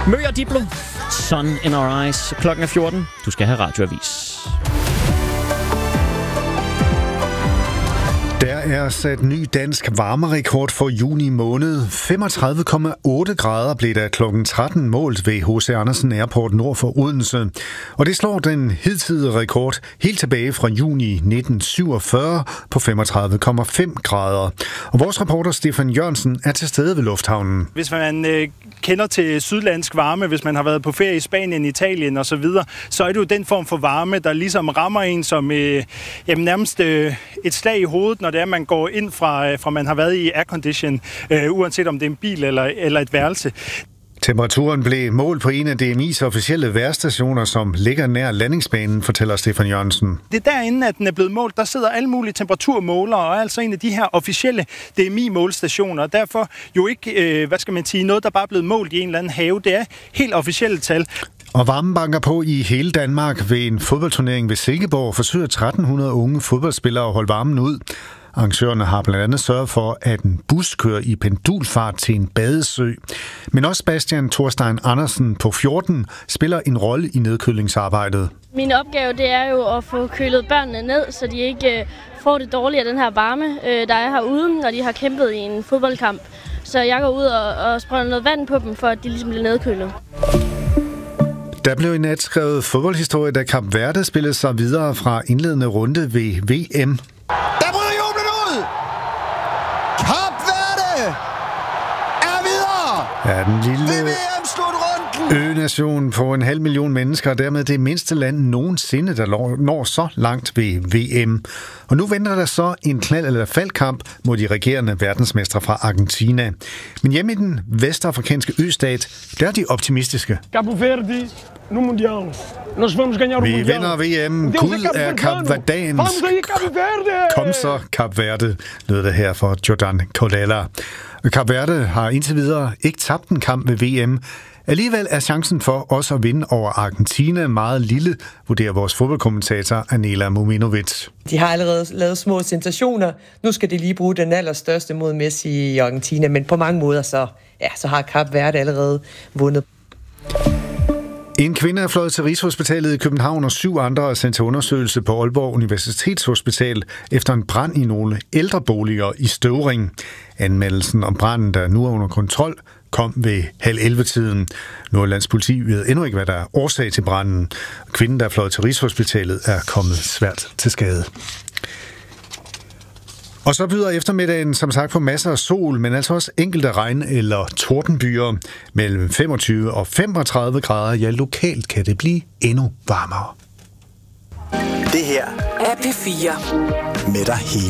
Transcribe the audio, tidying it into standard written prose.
Mø og Diplo, Sun in Our Eyes. Klokken er 14. Du skal have radioavis. Der er sat ny dansk varmerekord for juni måned. 35,8 grader blev der klokken 13 målt ved H.C. Andersen Airport nord for Odense. Og det slår den hidtidige rekord helt tilbage fra juni 1947 på 35,5 grader. Og vores reporter Stefan Jørgensen er til stede ved lufthavnen. Hvis man kender til sydlandsk varme, hvis man har været på ferie i Spanien, Italien osv., så er det jo den form for varme, der ligesom rammer en som nærmest et slag i hovedet, når det er, man går ind fra man har været i aircondition, uanset om det er en bil eller et værelse. Temperaturen blev målt på en af DMI's officielle vejrstationer, som ligger nær landingsbanen, fortæller Stefan Jørgensen. Det er derinde, at den er blevet målt. Der sidder alle mulige temperaturmålere, og altså en af de her officielle DMI-målstationer. Derfor jo ikke, noget, der bare er blevet målt i en eller anden have. Det er helt officielle tal. Og varmen banker på i hele Danmark. Ved en fodboldturnering ved Silkeborg forsøger 1300 unge fodboldspillere at holde varmen ud. Arrangørerne har blandt andet sørget for, at en bus kører i pendulfart til en badesø. Men også Bastian Thorstein Andersen på 14 spiller en rolle i nedkølingsarbejdet. Min opgave det er jo at få kølet børnene ned, så de ikke får det dårligt af den her varme, der er herude, når de har kæmpet i en fodboldkamp. Så jeg går ud og sprøjter noget vand på dem, for at de ligesom bliver nedkølet. Der blev i nat skrevet fodboldhistorie, da Kap Verde spillede sig videre fra indledende runde ved VM. Der bryder jublen ud! Kap Verde er videre! Ja, den lille VM-slutrunden! ø-nation på 500.000 mennesker, og dermed det mindste land nogensinde, der når så langt ved VM. Og nu venter der så en knald- eller faldkamp mod de regerende verdensmestre fra Argentina. Men hjemme i den vestafrikanske østat, der er de optimistiske. Cabo Verde no Mundial. Nós vamos ganhar o Vi Mundial. vinder VM. Gud er kapverdansk. Kom så, Kap Verde, lød det her for Jordan Cordella. Kap Verde har indtil videre ikke tabt en kamp ved VM. Alligevel er chancen for os at vinde over Argentina meget lille, vurderer vores fodboldkommentator Anela Mominovic. De har allerede lavet små sensationer. Nu skal de lige bruge den allerstørste mod Messi i Argentina, men på mange måder så har Kap Verde allerede vundet. En kvinde er fløjet til Rigshospitalet i København, og 7 andre er sendt til undersøgelse på Aalborg Universitetshospital efter en brand i nogle ældreboliger i Støvring. Anmeldelsen om branden, der nu er under kontrol, kom ved 10:30-tiden. Nordjyllands politi ved endnu ikke, hvad der er årsag til branden. Kvinden, der er fløjet til Rigshospitalet, er kommet svært til skade. Og så byder eftermiddagen som sagt på masser af sol, men altså også enkelte regn- eller tordenbyer. Mellem 25 og 35 grader, ja, lokalt kan det blive endnu varmere. Det her er P4. Med dig hele